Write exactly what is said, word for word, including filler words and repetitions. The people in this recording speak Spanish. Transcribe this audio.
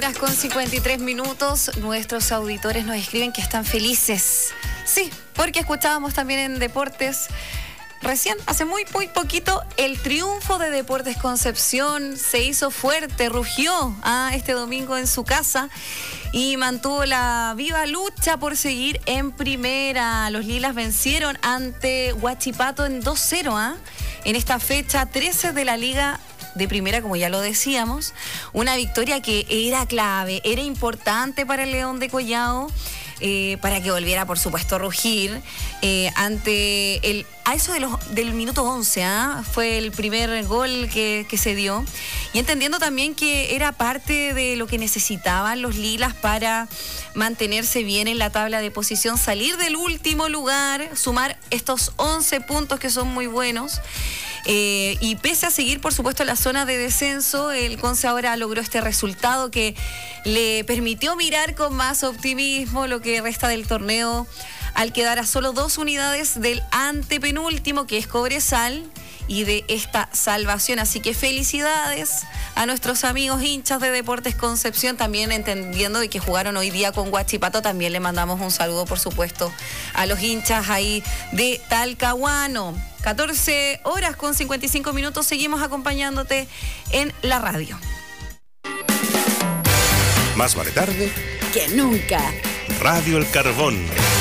Con cincuenta y tres minutos, nuestros auditores nos escriben que están felices. Sí, porque escuchábamos también en Deportes, recién, hace muy, muy poquito, el triunfo de Deportes Concepción. Se hizo fuerte, rugió ah, este domingo en su casa y mantuvo la viva lucha por seguir en primera. Los Lilas vencieron ante Huachipato en dos cero ¿ah? en esta fecha trece de la Liga de Primera, como ya lo decíamos. Una victoria que era clave, era importante para el León de Collao, eh, para que volviera, por supuesto, a rugir eh, ante el... A eso de los, del minuto once, ¿ah? Fue el primer gol que, que se dio. Y entendiendo también que era parte de lo que necesitaban los Lilas para mantenerse bien en la tabla de posición, salir del último lugar, sumar estos once puntos que son muy buenos. Eh, y pese a seguir, por supuesto, en la zona de descenso, el Conce ahora logró este resultado que le permitió mirar con más optimismo lo que resta del torneo, al quedar a solo dos unidades del antepenúltimo, que es Cobresal, y de esta salvación. Así que felicidades a nuestros amigos hinchas de Deportes Concepción, también entendiendo de que jugaron hoy día con Huachipato. También le mandamos un saludo, por supuesto, a los hinchas ahí de Talcahuano. catorce horas con cincuenta y cinco minutos, seguimos acompañándote en la radio. Más vale tarde que nunca. Radio El Carbón.